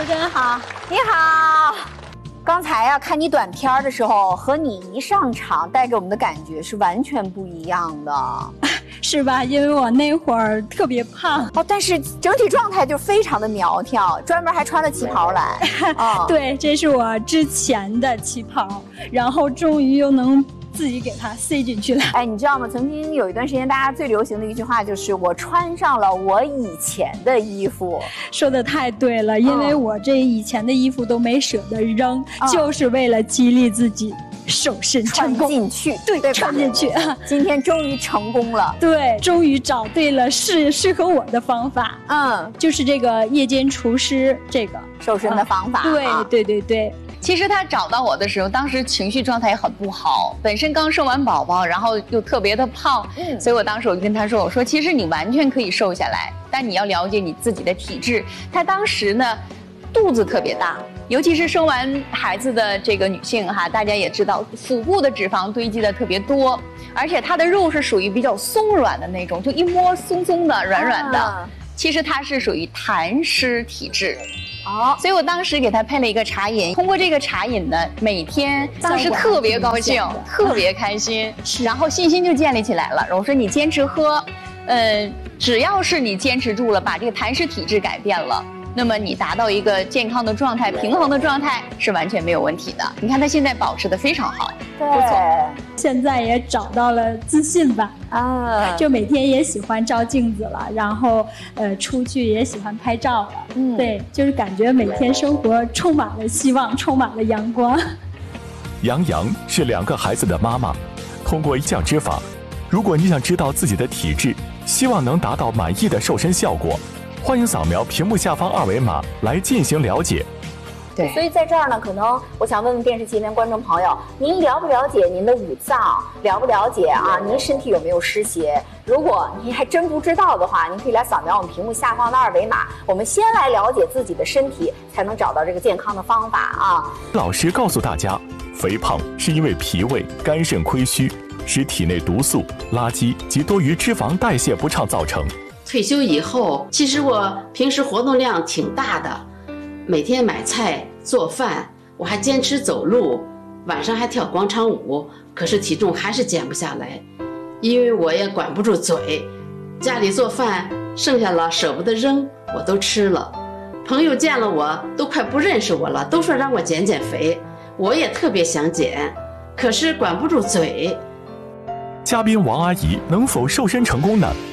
主持人好。 你好。刚才啊，看你短片的时候，和你一上场带给我们的感觉是完全不一样的， 是吧？因为我那会儿特别胖哦，但是整体状态就非常的苗条，专门还穿了旗袍来。 对，这是我之前的旗袍，然后终于又能自己给它塞进去了。 哎，你知道吗？曾经有一段时间，大家最流行的一句话就是"我穿上了我以前的衣服"。 说的太对了，因为我这以前的衣服都没舍得扔，就是为了激励自己瘦身成功。 穿进去， 对，穿进去。 今天终于成功了。 对，终于找对了适合我的方法。就是这个夜间除湿这个瘦身的方法。 对。 其实他找到我的时候，当时情绪状态也很不好，本身刚生完宝宝，然后又特别的胖，所以我当时我就跟他说，我说其实你完全可以瘦下来，但你要了解你自己的体质。他当时呢，肚子特别大，尤其是生完孩子的这个女性哈，大家也知道，腹部的脂肪堆积的特别多，而且她的肉是属于比较松软的那种，就一摸松松的、软软的。其实她是属于痰湿体质。所以我当时给他配了一个茶饮，通过这个茶饮呢，每天当时特别高兴，特别开心，然后信心就建立起来了。我说你坚持喝，只要是你坚持住了，把这个痰湿体质改变了，那么你达到一个健康的状态、平衡的状态是完全没有问题的。你看他现在保持得非常好，不错。 现在也找到了自信吧，就每天也喜欢照镜子了，然后出去也喜欢拍照了，对，就是感觉每天生活充满了希望，充满了阳光。 杨洋是2个孩子的妈妈，通过一酱之法，如果你想知道自己的体质，希望能达到满意的瘦身效果，欢迎扫描屏幕下方2维码来进行了解。 对，所以在这儿呢，可能我想问问电视前面观众朋友，您了不了解您的五脏？了不了解啊？您身体有没有湿邪？如果您还真不知道的话，您可以来扫描我们屏幕下方的2维码。我们先来了解自己的身体，才能找到这个健康的方法啊。 老师告诉大家，肥胖是因为脾胃、肝肾亏虚，使体内毒素、垃圾及多余脂肪代谢不畅造成。 退休以后，其实我平时活动量挺大的，每天买菜做饭，我还坚持走路，晚上还跳广场舞，可是体重还是减不下来，因为我也管不住嘴，家里做饭剩下了舍不得扔，我都吃了。朋友见了我都快不认识我了，都说让我减减肥，我也特别想减，可是管不住嘴。 嘉宾王阿姨能否瘦身成功呢？